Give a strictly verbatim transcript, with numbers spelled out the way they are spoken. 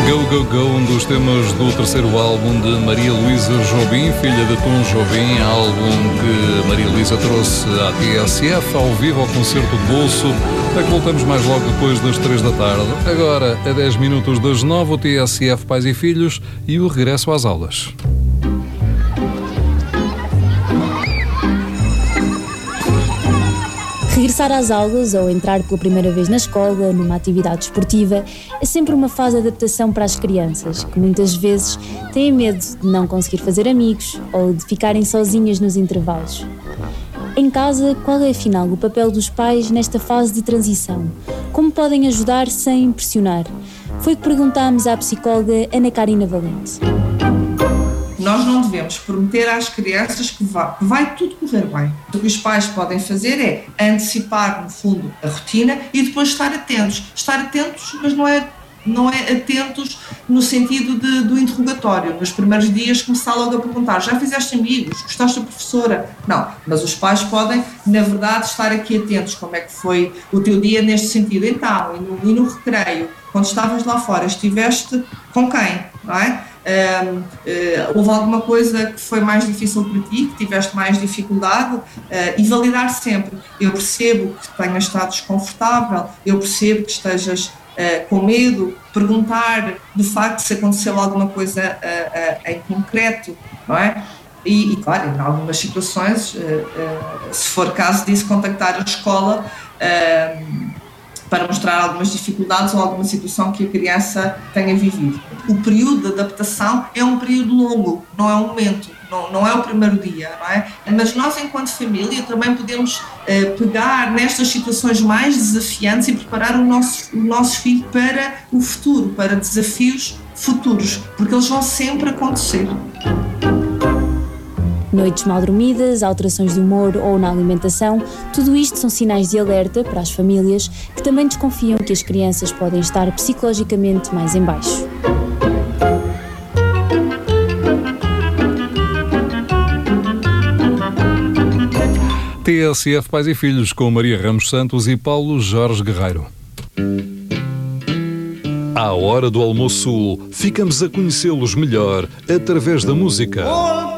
Go, Go, Go, um dos temas do terceiro álbum de Maria Luísa Jobim, filha de Tom Jobim, álbum que Maria Luísa trouxe à T S F, ao vivo, ao concerto de bolso. É que voltamos mais logo depois das três da tarde. Agora, a dez minutos das nove, o T S F Pais e Filhos e o regresso às aulas. Regressar às aulas ou entrar pela primeira vez na escola, numa atividade esportiva, é sempre uma fase de adaptação para as crianças, que muitas vezes têm medo de não conseguir fazer amigos ou de ficarem sozinhas nos intervalos. Em casa, qual é afinal o papel dos pais nesta fase de transição? Como podem ajudar sem pressionar? Foi o que perguntámos à psicóloga Ana Karina Valente. Nós não devemos prometer às crianças que vai, que vai tudo correr bem. O que os pais podem fazer é antecipar, no fundo, a rotina e depois estar atentos. Estar atentos, mas não é, não é atentos no sentido de, do interrogatório. Nos primeiros dias começar logo a perguntar: já fizeste amigos? Gostaste da professora? Não, mas os pais podem, na verdade, estar aqui atentos. Como é que foi o teu dia neste sentido? Então, e no, e no recreio, quando estavas lá fora, estiveste com quem? Não é? Um, uh, houve alguma coisa que foi mais difícil para ti, que tiveste mais dificuldade, uh, e validar sempre. Eu percebo que tenhas estado desconfortável, eu percebo que estejas uh, com medo, perguntar de facto se aconteceu alguma coisa uh, uh, em concreto, não é? E, e claro, em algumas situações, uh, uh, se for caso disso, contactar a escola uh, para mostrar algumas dificuldades ou alguma situação que a criança tenha vivido. O período de adaptação é um período longo, não é um momento, não, não é o primeiro dia, não é? Mas nós, enquanto família, também podemos eh, pegar nestas situações mais desafiantes e preparar o nosso, o nosso filho para o futuro, para desafios futuros, porque eles vão sempre acontecer. Noites mal dormidas, alterações de humor ou na alimentação, tudo isto são sinais de alerta para as famílias que também desconfiam que as crianças podem estar psicologicamente mais em baixo. T S F Pais e Filhos com Maria Ramos Santos e Paulo Jorge Guerreiro. À hora do almoço, ficamos a conhecê-los melhor através da música.